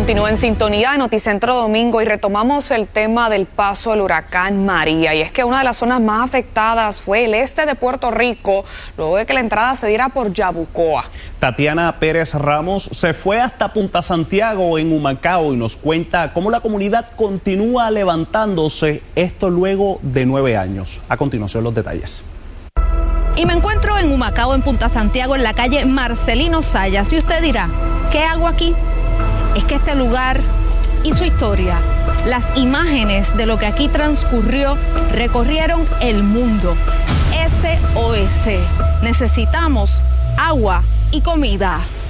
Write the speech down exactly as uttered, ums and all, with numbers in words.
Continúa en sintonía de Noticentro Domingo y retomamos el tema del paso del huracán María. Y es que una de las zonas más afectadas fue el este de Puerto Rico, luego de que la entrada se diera por Yabucoa. Tatiana Pérez Ramos se fue hasta Punta Santiago en Humacao y nos cuenta cómo la comunidad continúa levantándose, esto luego de nueve años. A continuación los detalles. Y me encuentro en Humacao, en Punta Santiago, en la calle Marcelino Sayas. Y usted dirá, ¿qué hago aquí? Es que este lugar y su historia, las imágenes de lo que aquí transcurrió, recorrieron el mundo. S O S. Necesitamos agua y comida.